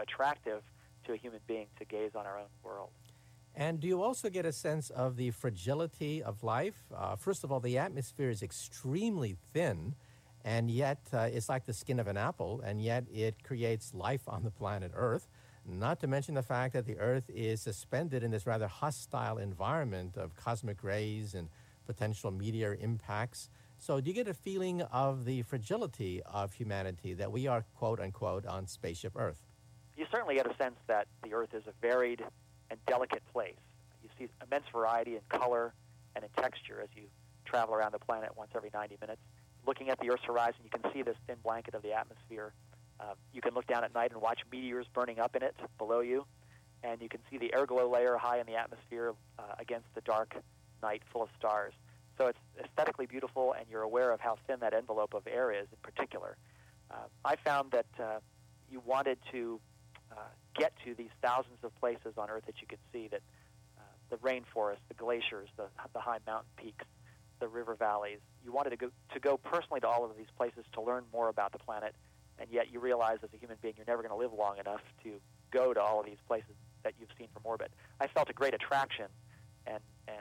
attractive to a human being to gaze on our own world. And do you also get a sense of the fragility of life? First of all, the atmosphere is extremely thin, and yet it's like the skin of an apple, and yet it creates life on the planet Earth. Not to mention the fact that the Earth is suspended in this rather hostile environment of cosmic rays and potential meteor impacts. So do you get a feeling of the fragility of humanity that we are, quote unquote, on spaceship Earth? You certainly get a sense that the Earth is a varied and delicate place. You see immense variety in color and in texture as you travel around the planet once every 90 minutes. Looking at the Earth's horizon, you can see this thin blanket of the atmosphere. You can look down at night and watch meteors burning up in it below you, and you can see the airglow layer high in the atmosphere against the dark night full of stars. So it's aesthetically beautiful, and you're aware of how thin that envelope of air is in particular. I found that you wanted to get to these thousands of places on Earth that you could see, that the rainforest, the glaciers, the high mountain peaks, the river valleys. You wanted to go personally to all of these places to learn more about the planet, and yet you realize as a human being you're never going to live long enough to go to all of these places that you've seen from orbit. I felt a great attraction and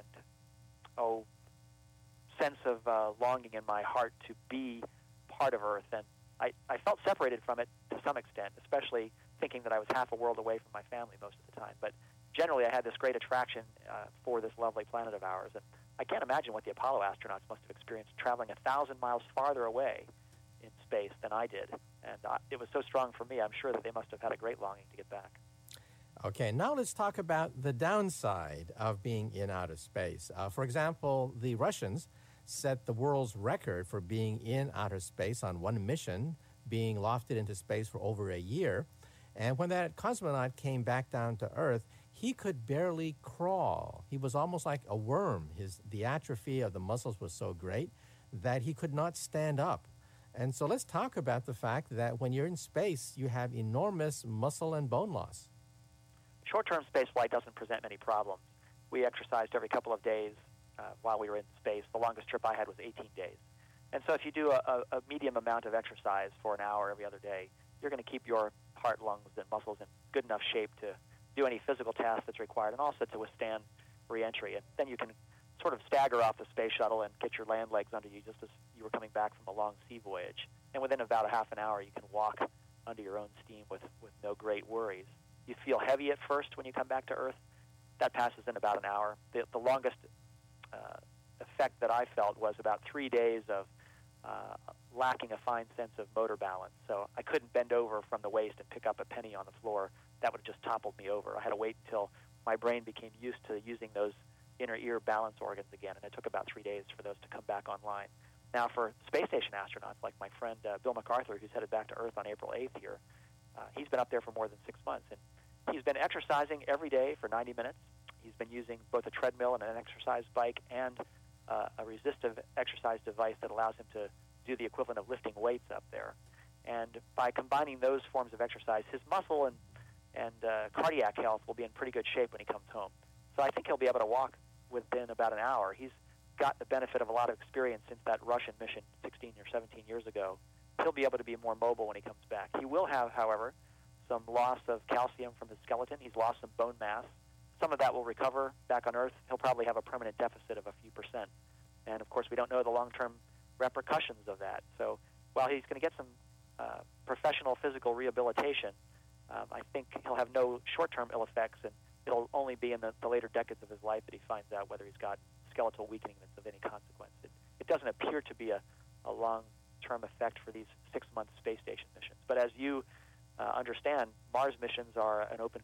sense of longing in my heart to be part of Earth, and I felt separated from it to some extent, especially thinking that I was half a world away from my family most of the time. But generally I had this great attraction for this lovely planet of ours, and I can't imagine what the Apollo astronauts must have experienced traveling 1,000 miles farther away in space than I did. And it was so strong for me, I'm sure that they must have had a great longing to get back. Okay, now let's talk about the downside of being in outer space. For example, the Russians set the world's record for being in outer space on one mission, being lofted into space for over a year. And when that cosmonaut came back down to Earth, he could barely crawl. He was almost like a worm. The atrophy of the muscles was so great that he could not stand up. And so let's talk about the fact that when you're in space, you have enormous muscle and bone loss. Short-term space flight doesn't present many problems. We exercised every couple of days while we were in space. The longest trip I had was 18 days. And so if you do a medium amount of exercise for an hour every other day, you're going to keep your heart, lungs, and muscles in good enough shape to do any physical task that's required, and also to withstand re-entry. And then you can sort of stagger off the space shuttle and get your land legs under you just as you were coming back from a long sea voyage. And within about a half an hour, you can walk under your own steam with no great worries. You feel heavy at first when you come back to Earth. That passes in about an hour. The longest effect that I felt was about 3 days of lacking a fine sense of motor balance. So I couldn't bend over from the waist and pick up a penny on the floor. That would have just toppled me over. I had to wait until my brain became used to using those inner ear balance organs again, and it took about 3 days for those to come back online. Now, for space station astronauts like my friend Bill MacArthur, who's headed back to Earth on April 8th here, he's been up there for more than 6 months, and he's been exercising every day for 90 minutes. He's been using both a treadmill and an exercise bike and a resistive exercise device that allows him to do the equivalent of lifting weights up there. And by combining those forms of exercise, his muscle and cardiac health will be in pretty good shape when he comes home. So I think he'll be able to walk within about an hour. He's got the benefit of a lot of experience since that Russian mission 16 or 17 years ago. He'll be able to be more mobile when he comes back. He will have, however, some loss of calcium from his skeleton. He's lost some bone mass. Some of that will recover back on Earth. He'll probably have a permanent deficit of a few percent. And, of course, we don't know the long-term repercussions of that. So while he's going to get some professional physical rehabilitation, I think he'll have no short-term ill effects, and it'll only be in the later decades of his life that he finds out whether he's got skeletal weakening that's of any consequence. It doesn't appear to be a long-term effect for these 6-month space station missions. But as you understand, Mars missions are an open